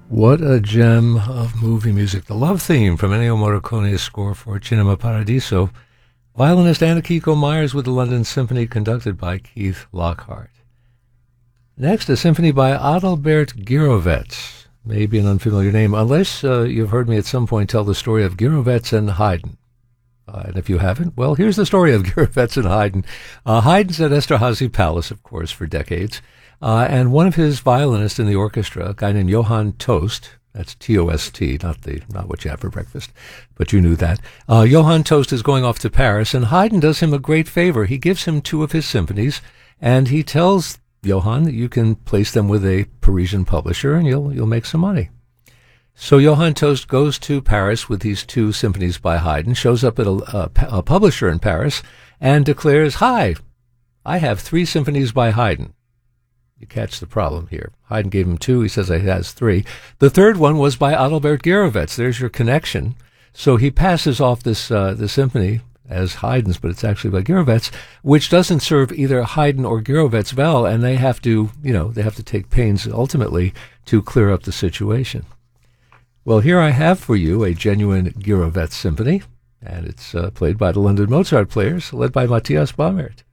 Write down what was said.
What a gem of movie music. The love theme from Ennio Morricone's score for Cinema Paradiso. Violinist Anna-Kiko Myers with the London Symphony conducted by Keith Lockhart. Next, a symphony by Adalbert Gyrowetz. Maybe an unfamiliar name, unless you've heard me at some point tell the story of Gyrowetz and Haydn. And if you haven't, well, here's the story of Gyrowetz and Haydn. Haydn's at Esterhazy Palace, of course, for decades. And one of his violinists in the orchestra, a guy named Johann Tost, that's T-O-S-T, not what you have for breakfast, but you knew that. Johann Tost is going off to Paris, and Haydn does him a great favor. He gives him two of his symphonies, and he tells Johann that you can place them with a Parisian publisher, and you'll make some money. So Johann Tost goes to Paris with these two symphonies by Haydn, shows up at a publisher in Paris, and declares, "Hi, I have three symphonies by Haydn." You catch the problem here. Haydn gave him two. He says he has three. The third one was by Adalbert Gyrowetz. There's your connection. So he passes off this symphony as Haydn's, but it's actually by Gyrowetz, which doesn't serve either Haydn or Gyrowetz well, and they have to take pains ultimately to clear up the situation. Well, here I have for you a genuine Gyrowetz symphony, and it's played by the London Mozart Players, led by Matthias Baumert.